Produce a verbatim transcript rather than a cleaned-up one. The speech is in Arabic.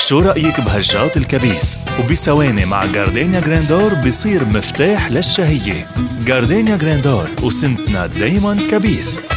شو رأيك بهجات الكبيس؟ وبثواني مع جاردينيا جراندور بصير مفتاح للشهية. جاردينيا جراندور، وسنتنا دايما كبيس.